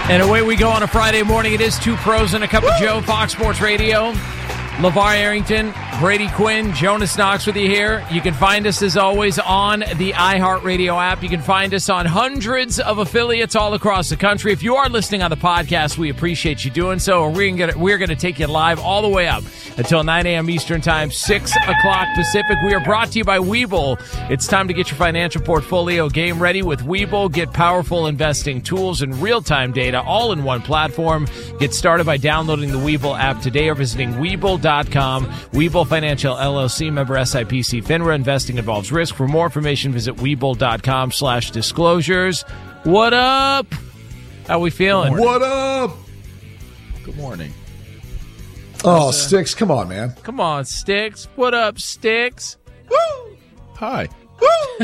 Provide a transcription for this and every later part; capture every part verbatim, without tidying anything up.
And away we go on a Friday morning. It is Two Pros and a Cup of Joe, Fox Sports Radio. LeVar Arrington, Brady Quinn, Jonas Knox with you here. You can find us, as always, on the iHeartRadio app. You can find us on hundreds of affiliates all across the country. If you are listening on the podcast, we appreciate you doing so. We're going we're going to take you live all the way up until nine a.m. Eastern Time, six o'clock Pacific. We are brought to you by Webull. It's time to get your financial portfolio game ready with Webull. Get powerful investing tools and real-time data all in one platform. Get started by downloading the Webull app today or visiting Webull dot com. Webull Financial L L C, member S I P C FINRA. Investing involves risk. For more information, visit Webull dot com slash disclosures. What up? How we feeling? What up? Good morning. Oh, Sticks, come on, man. Come on, Sticks. What up, Sticks? Woo! Hi. Woo!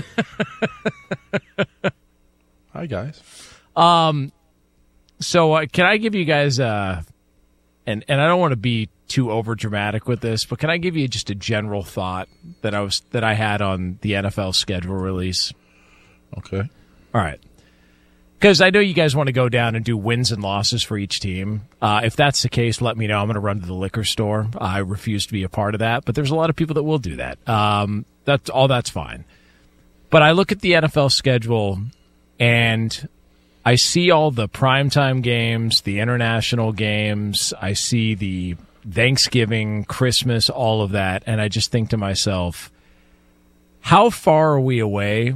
Hi, guys. Um, so uh, can I give you guys, uh, and, and I don't want to be too over dramatic with this, but can I give you just a general thought that I was that I had on the N F L schedule release? Okay. All right. Because I know you guys want to go down and do wins and losses for each team. Uh, if that's the case, let me know. I'm going to run to the liquor store. I refuse to be a part of that, but there's a lot of people that will do that. Um, that's all. That's fine. But I look at the N F L schedule and I see all the primetime games, the international games. I see the Thanksgiving, Christmas, all of that, and I just think to myself, how far are we away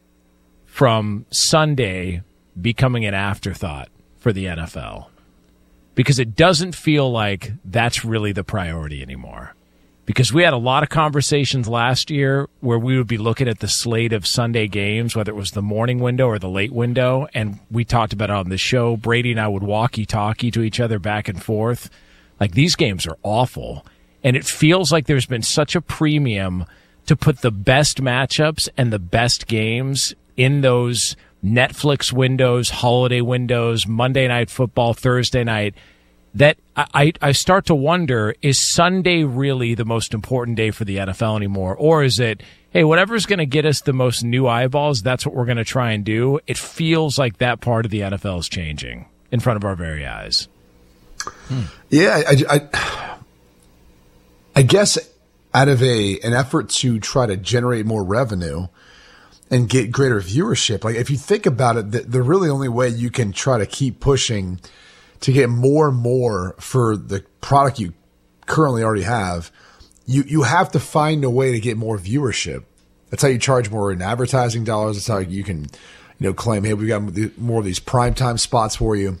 from Sunday becoming an afterthought for the N F L? Because it doesn't feel like that's really the priority anymore. Because we had a lot of conversations last year where we would be looking at the slate of Sunday games, whether it was the morning window or the late window, and we talked about it on the show. Brady and I would walkie-talkie to each other back and forth. Like, these games are awful, and it feels like there's been such a premium to put the best matchups and the best games in those Netflix windows, holiday windows, Monday Night Football, Thursday night, that I, I start to wonder, is Sunday really the most important day for the N F L anymore? Or is it, hey, whatever's going to get us the most new eyeballs, that's what we're going to try and do? It feels like that part of the N F L is changing in front of our very eyes. Hmm. Yeah, I, I, I guess out of a an effort to try to generate more revenue and get greater viewership, like if you think about it, the, the really only way you can try to keep pushing to get more and more for the product you currently already have, you you have to find a way to get more viewership. That's how you charge more in advertising dollars. That's how you can, you know, claim, hey, we've got more of these primetime spots for you.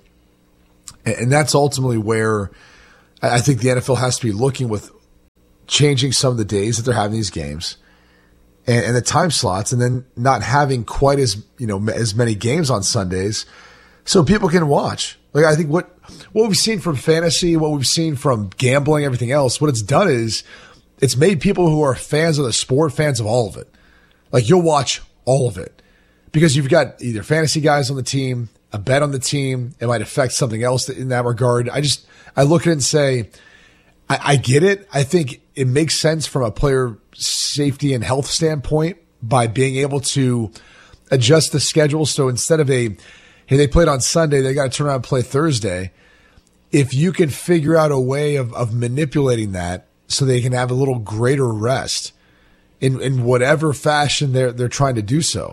And that's ultimately where I think the N F L has to be looking with changing some of the days that they're having these games and, and the time slots, and then not having quite as, you know, as many games on Sundays so people can watch. Like, I think what, what we've seen from fantasy, what we've seen from gambling, everything else, what it's done is it's made people who are fans of the sport fans of all of it. Like, you'll watch all of it because you've got either fantasy guys on the team, a bet on the team. It might affect something else in that regard. I just, I look at it and say, I, I get it. I think it makes sense from a player safety and health standpoint by being able to adjust the schedule. So instead of a, hey, they played on Sunday, they got to turn around and play Thursday. If you can figure out a way of, of manipulating that so they can have a little greater rest in, in whatever fashion they're, they're trying to do so,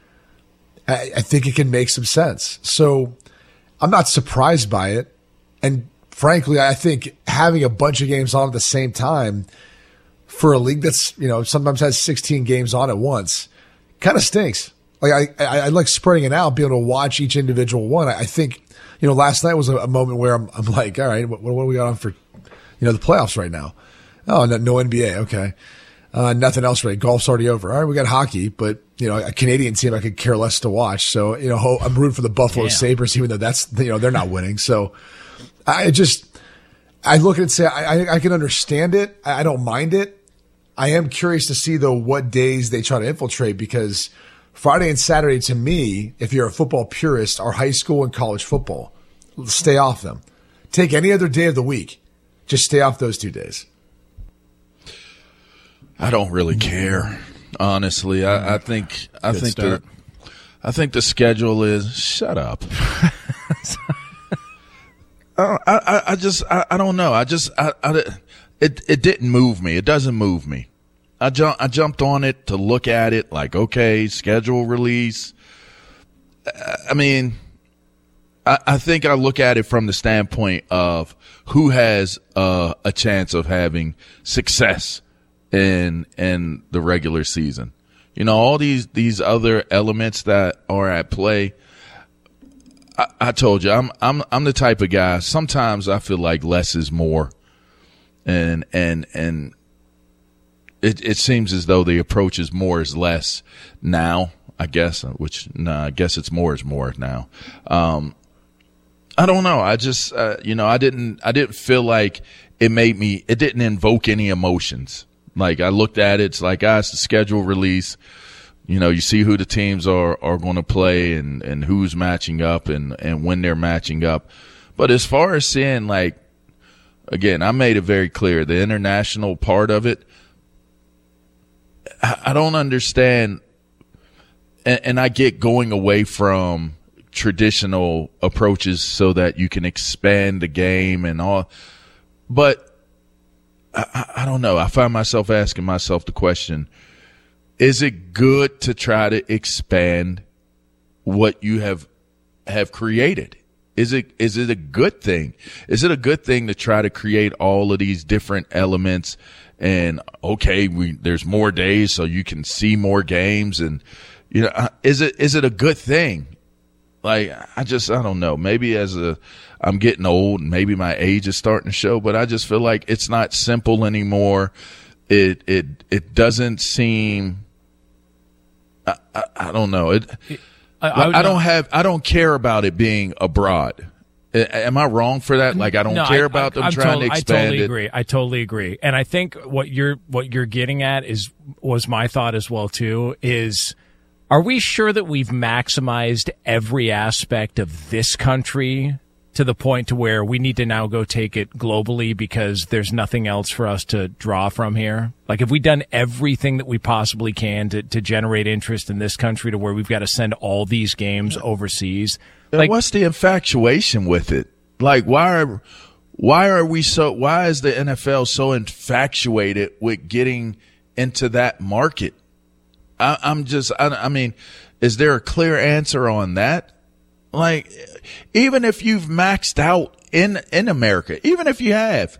I, I think it can make some sense. So I'm not surprised by it. And frankly, I think having a bunch of games on at the same time for a league that's, you know, sometimes has sixteen games on at once kind of stinks. Like, I, I, I like spreading it out, being able to watch each individual one. I, I think, you know, last night was a, a moment where I'm, I'm like, all right, what, what do we got on for, you know, the playoffs right now? Oh, no, no N B A. Okay. Uh, nothing else really. Golf's already over. All right, we got hockey, but, you know, a Canadian team I could care less to watch. So, you know, ho- I'm rooting for the Buffalo Damn. Sabres, even though that's, you know, they're not winning. So I just, I look at it and say, I, I, I can understand it. I, I don't mind it. I am curious to see, though, what days they try to infiltrate, because Friday and Saturday, to me, if you're a football purist, are high school and college football. Stay off them. Take any other day of the week. Just stay off those two days. I don't really care, honestly. I, I think I Good think start. the I think the schedule is shut up. I, I, I just, I, I don't know. I just, I, I, it, it didn't move me. It doesn't move me. I jump, I jumped on it to look at it like, okay, schedule release. I mean, I, I think I look at it from the standpoint of who has uh, a chance of having success in in the regular season. You know, all these these other elements that are at play. I, I told you, I'm I'm I'm the type of guy. Sometimes I feel like less is more, and and and it it seems as though the approach is more is less now. I guess, which nah, I guess it's more is more now. Um, I don't know. I just uh, you know I didn't I didn't feel like it made me. It didn't invoke any emotions. Like I looked at it, it's like, ah, it's the schedule release. You know, you see who the teams are, are going to play and, and who's matching up and, and when they're matching up. But as far as seeing, like, again, I made it very clear, the international part of it, I, I don't understand. And, and I get going away from traditional approaches so that you can expand the game and all. But I, I don't know. I find myself asking myself the question, is it good to try to expand what you have have created? Is it is it a good thing? Is it a good thing to try to create all of these different elements and, okay, we, there's more days so you can see more games and, you know, is it is it a good thing? Like, I just, I don't know. Maybe as a, I'm getting old and maybe my age is starting to show, but I just feel like it's not simple anymore. It, it, it doesn't seem, I, I, I don't know. It, I, I, I don't have, I don't care about it being abroad. Am I wrong for that? Like, I don't no, care I, about I, them I'm trying totally, to expand I totally it. agree. I totally agree. And I think what you're, what you're getting at is, was my thought as well too, is, are we sure that we've maximized every aspect of this country to the point to where we need to now go take it globally because there's nothing else for us to draw from here? Like, have we done everything that we possibly can to, to generate interest in this country to where we've got to send all these games overseas? Like, what's the infatuation with it? Like, why are, why are we so, why is the N F L so infatuated with getting into that market? I, I'm just, I, I mean, is there a clear answer on that? Like, even if you've maxed out in, in America, even if you have,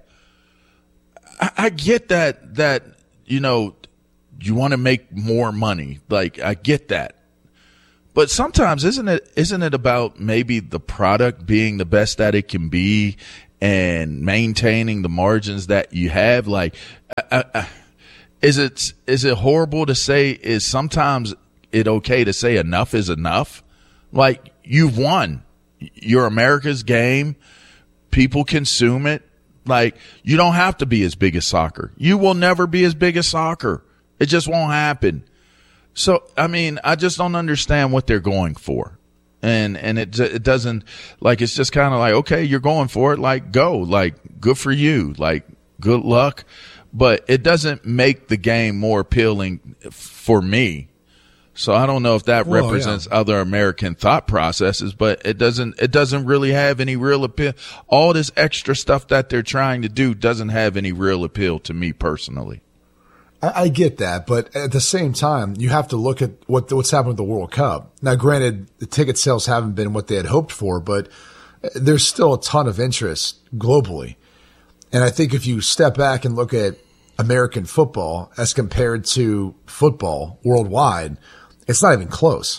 I, I get that, that, you know, you want to make more money. Like, I get that. But sometimes isn't it, isn't it about maybe the product being the best that it can be and maintaining the margins that you have? Like, I, I, Is it is it horrible to say, is sometimes it okay to say enough is enough? Like, you've won. You're America's game. People consume it. Like, you don't have to be as big as soccer. You will never be as big as soccer. It just won't happen. So, I mean, I just don't understand what they're going for. And and it it doesn't, like, it's just kind of like, okay, you're going for it. Like, go. Like, good for you. Like, good luck. But it doesn't make the game more appealing for me. So I don't know if that well, represents yeah. other American thought processes, but it doesn't, it doesn't really have any real appeal. All this extra stuff that they're trying to do doesn't have any real appeal to me personally. I, I get that, but at the same time, you have to look at what what's happened with the World Cup. Now, granted, the ticket sales haven't been what they had hoped for, but there's still a ton of interest globally. And I think if you step back and look at American football as compared to football worldwide, it's not even close.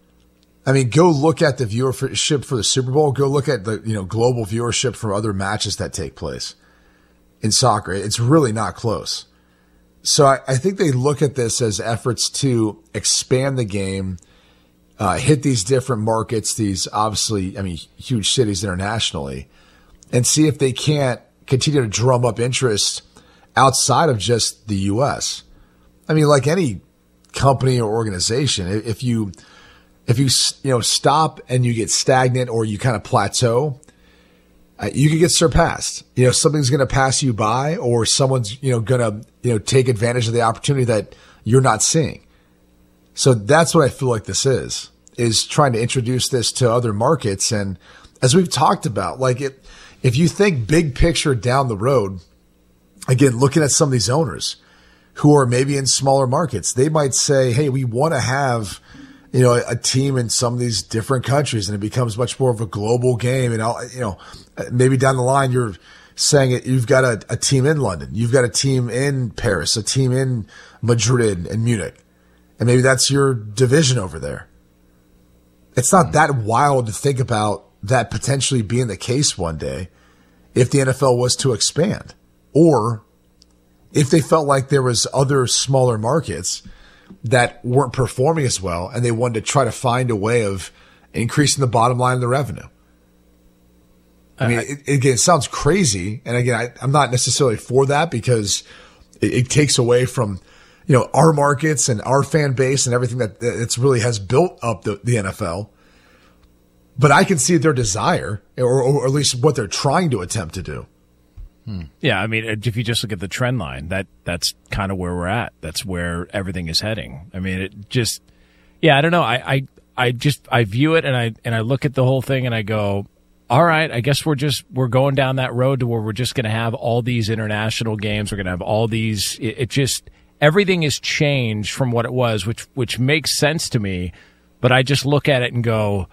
I mean, go look at the viewership for the Super Bowl. Go look at the, you know, global viewership for other matches that take place in soccer. It's really not close. So I, I think they look at this as efforts to expand the game, uh, hit these different markets, these obviously, I mean, huge cities internationally, and see if they can't continue to drum up interest outside of just the U S. I mean, like any company or organization, if you, if you, you know, stop and you get stagnant or you kind of plateau, uh, you could get surpassed. You know, something's going to pass you by, or someone's, you know, going to, you know, take advantage of the opportunity that you're not seeing. So that's what I feel like this is, is trying to introduce this to other markets. And as we've talked about, like it, if you think big picture down the road, again, looking at some of these owners who are maybe in smaller markets, they might say, hey, we want to have, you know, a, a team in some of these different countries, and it becomes much more of a global game. And, I'll, you know, maybe down the line, you're saying it, you've got a, a team in London, you've got a team in Paris, a team in Madrid and Munich. And maybe that's your division over there. It's not that wild to think about that potentially being the case one day if the N F L was to expand, or if they felt like there was other smaller markets that weren't performing as well and they wanted to try to find a way of increasing the bottom line of the revenue. I mean, it, again, it sounds crazy. And again, I, I'm not necessarily for that because it, it takes away from, you know, our markets and our fan base and everything that it's really has built up the, the N F L. But I can see their desire, or, or at least what they're trying to attempt to do. Hmm. Yeah, I mean, if you just look at the trend line, that that's kind of where we're at. That's where everything is heading. I mean, it just, yeah, I don't know. I, I, I just, I view it and I, and I look at the whole thing and I go, all right, I guess we're just, we're going down that road to where we're just going to have all these international games. We're going to have all these, it, it just, everything has changed from what it was, which, which makes sense to me. But I just look at it and go,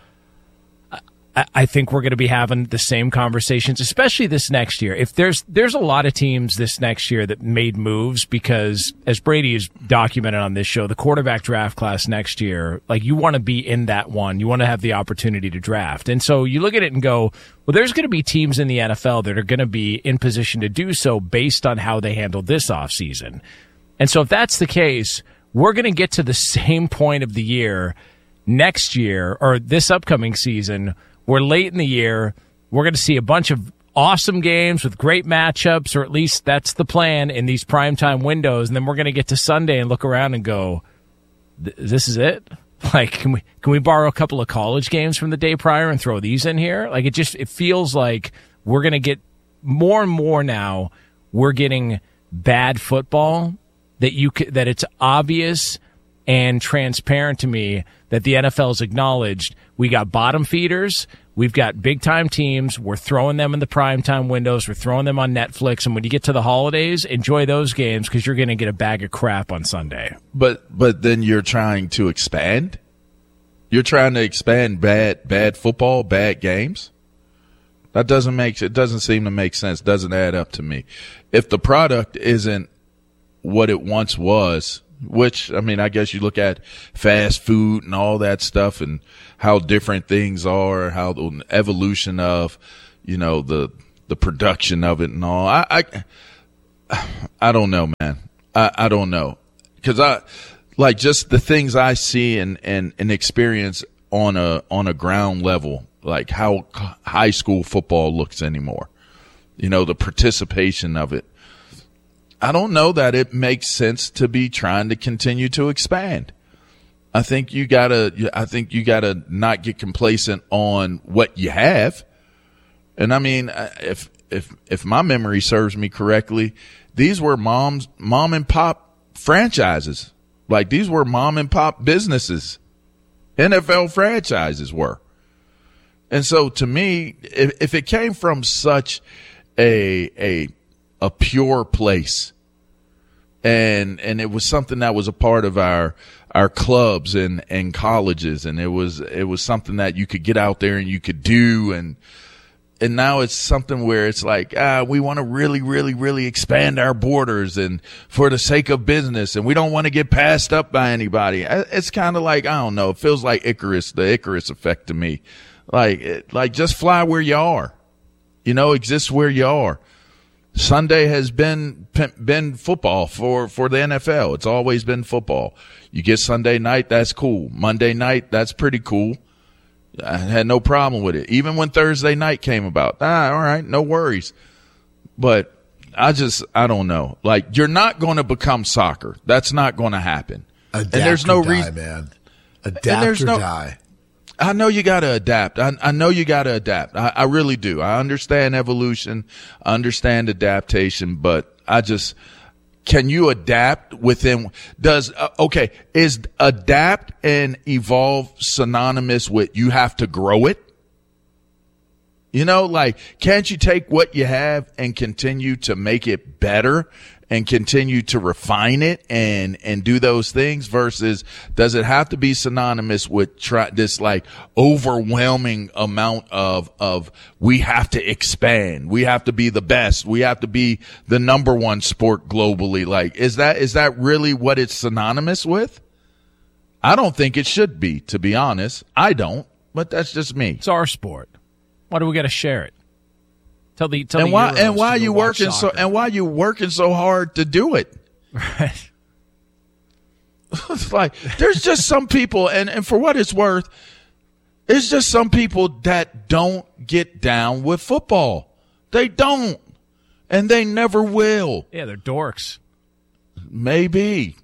I think we're going to be having the same conversations, especially this next year. If there's there's a lot of teams this next year that made moves because, as Brady has documented on this show, the quarterback draft class next year, like you want to be in that one. You want to have the opportunity to draft. And so you look at it and go, well, there's going to be teams in the N F L that are going to be in position to do so based on how they handled this offseason. And so if that's the case, we're going to get to the same point of the year next year or this upcoming season. We're late in the year. We're going to see a bunch of awesome games with great matchups, or at least that's the plan in these primetime windows. And then we're going to get to Sunday and look around and go, this is it? Like, can we can we borrow a couple of college games from the day prior and throw these in here? Like, it just it feels like we're going to get more and more now. We're getting bad football that you that it's obvious and transparent to me that the N F L's acknowledged. We got bottom feeders. We've got big-time teams. We're throwing them in the primetime windows. We're throwing them on Netflix. And when you get to the holidays, enjoy those games because you're going to get a bag of crap on Sunday. But but then you're trying to expand? You're trying to expand bad bad football, bad games? That doesn't make it doesn't seem to make sense. Doesn't add up to me. If the product isn't what it once was, which, I mean, I guess you look at fast food and all that stuff and how different things are, how the evolution of, you know, the the production of it and all. I I, I don't know, man. I, I don't know. Because I, like, just the things I see and, and, and experience on a on a ground level, like how high school football looks anymore. You know, the participation of it. I don't know that it makes sense to be trying to continue to expand. I think you gotta, I think you gotta not get complacent on what you have. And I mean, if, if, if my memory serves me correctly, these were mom's, mom and pop franchises. Like these were mom and pop businesses. N F L franchises were. And so to me, if, if it came from such a, a, a pure place, and and it was something that was a part of our our clubs and and colleges, and it was it was something that you could get out there and you could do, and and now it's something where it's like, ah, we want to really really really expand our borders and for the sake of business, and we don't want to get passed up by anybody. It's kind of like, I don't know, it feels like Icarus, the Icarus effect to me. Like like just fly where you are, you know, exist where you are. Sunday has been been football for, for the N F L. It's always been football. You get Sunday night, that's cool. Monday night, that's pretty cool. I had no problem with it. Even when Thursday night came about, ah, all right, no worries. But I just, I don't know. Like, you're not going to become soccer. That's not going to happen. Adapt and there's no or die, reason, man. Adapt or no, die. I know you got to adapt. I, I know you got to adapt. I, I really do. I understand evolution. I understand adaptation, but I just, can you adapt within, does, uh, okay, is adapt and evolve synonymous with you have to grow it? You know, like, can't you take what you have and continue to make it better and continue to refine it and, and do those things versus does it have to be synonymous with try, this like overwhelming amount of, of we have to expand. We have to be the best. We have to be the number one sport globally. Like, is that, is that really what it's synonymous with? I don't think it should be, to be honest. I don't, but that's just me. It's our sport. Why do we got to share it? Tell the tell and the why Euros and why are to you go watch working soccer. so and why are you working so hard to do it? Right. It's like there's just some people, and, and for what it's worth, it's just some people that don't get down with football. They don't, and they never will. Yeah, they're dorks. Maybe,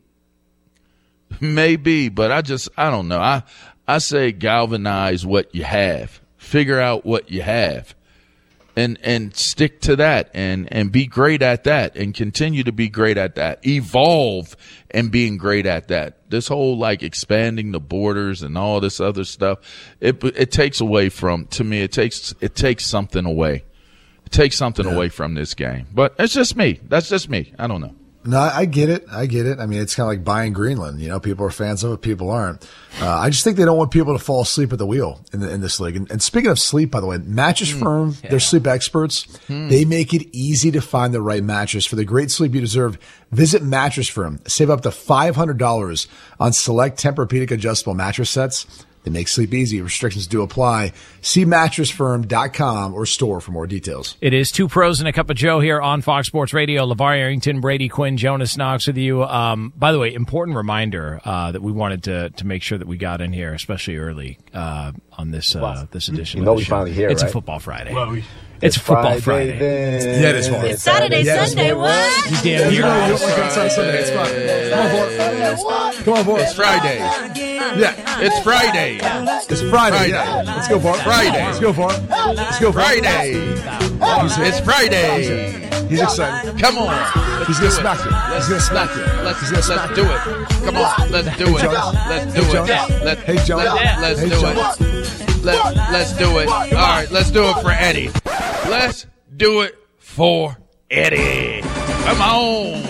maybe, but I just I don't know. I I say galvanize what you have. Figure out what you have and, and stick to that and, and be great at that and continue to be great at that. Evolve and being great at that. This whole like expanding the borders and all this other stuff, it, it takes away from, to me, it takes, it takes something away. It takes something yeah. away from this game, but it's just me. That's just me. I don't know. No, I get it. I get it. I mean, it's kind of like buying Greenland. You know, people are fans of it, people aren't. Uh, I just think they don't want people to fall asleep at the wheel in, the, in this league. And, and speaking of sleep, by the way, Mattress mm, Firm, yeah. they're sleep experts. Mm. They make it easy to find the right mattress for the great sleep you deserve. Visit Mattress Firm. Save up to five hundred dollars on select Tempur-Pedic adjustable mattress sets. They make sleep easy. Restrictions do apply. See mattress firm dot com or store for more details. It is Two Pros and a Cup of Joe here on Fox Sports Radio. LeVar Arrington, Brady Quinn, Jonas Knox with you. Um, by the way, important reminder uh, that we wanted to to make sure that we got in here, especially early uh, on this uh, well, this edition. You know of the we show. finally here, It's right? a football Friday. Well, we- It's, it's Football Friday. Friday. Then. Yeah, it is. It's Saturday, yeah, Sunday, what? You damn You hero. know you don't like it on Saturday, Sunday. It's fine. Come on, boy. Come on, boy. It's Friday. Yeah. It's Friday. It's Friday. Friday. Yeah. Let's go for it. Friday. Let's go for it. Let's go for it. Friday. It's Friday. He's excited. Come on. He's going to smack you. He's going to smack you. Let's, He's gonna let's smack do you. it. Come on. Let's do it. Jonas. Let's do Hey, it. Jonas. Let's, Hey, Jonas. let, let's Hey, do Jonas. it. Let, let's do it. All right. Let's do it for Eddie. Let's do it for Eddie. Come on.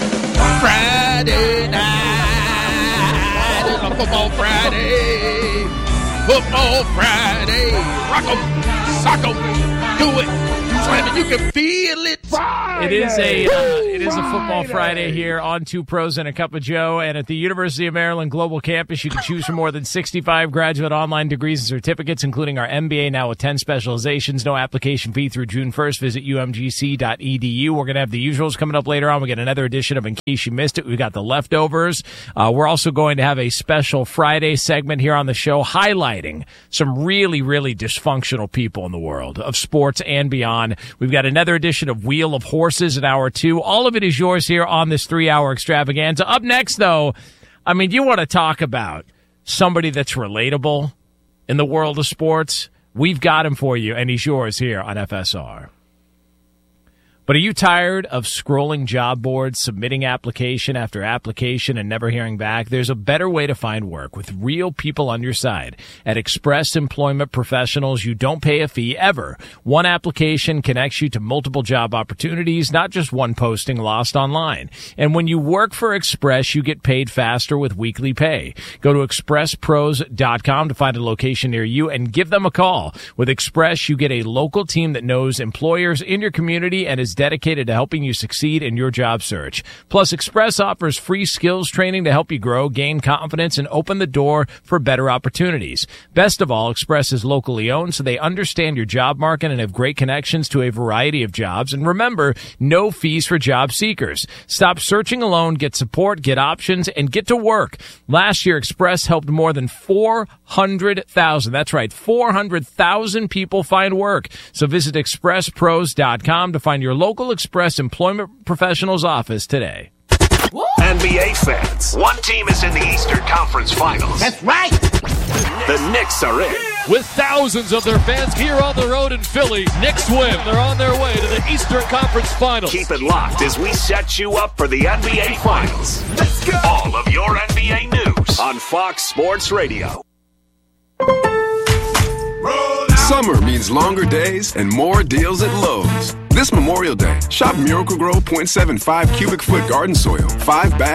Friday night is a football Friday. Football Friday. Rock 'em, sock 'em, do it. Slam it. You can feel it. It is a uh, it is a Football Friday here on Two Pros and a Cup of Joe, and at the University of Maryland Global Campus, you can choose from more than sixty-five graduate online degrees and certificates, including our M B A now with ten specializations. No application fee through June first. Visit u m g c dot e d u. We're going to have the usuals coming up later on. We got another edition of In Case You Missed It. We got the leftovers. Uh, we're also going to have a special Friday segment here on the show highlighting some really, really dysfunctional people in the world of sports and beyond. We've got another edition of Wheel of Horses at hour two. All of it is yours here on this three-hour extravaganza. Up next, though, I mean, you want to talk about somebody that's relatable in the world of sports? We've got him for you, and he's yours here on F S R. But are you tired of scrolling job boards, submitting application after application, and never hearing back? There's a better way to find work with real people on your side. At Express Employment Professionals, you don't pay a fee ever. One application connects you to multiple job opportunities, not just one posting lost online. And when you work for Express, you get paid faster with weekly pay. Go to express pros dot com to find a location near you and give them a call. With Express, you get a local team that knows employers in your community and is dedicated to helping you succeed in your job search. Plus, Express offers free skills training to help you grow, gain confidence, and open the door for better opportunities. Best of all, Express is locally owned, so they understand your job market and have great connections to a variety of jobs. And remember, no fees for job seekers. Stop searching alone, get support, get options, and get to work. Last year, Express helped more than four hundred thousand. That's right, four hundred thousand people find work. So visit express pros dot com to find your local Express Employment Professionals office today. N B A fans, one team is in the Eastern Conference Finals. That's right. The Knicks are in. With thousands of their fans here on the road in Philly, Knicks win. They're on their way to the Eastern Conference Finals. Keep it locked as we set you up for the N B A Finals. Let's go. All of your N B A news on Fox Sports Radio. Summer means longer days and more deals at Lowe's. This Memorial Day, shop Miracle-Gro point seven five cubic foot garden soil, five bags.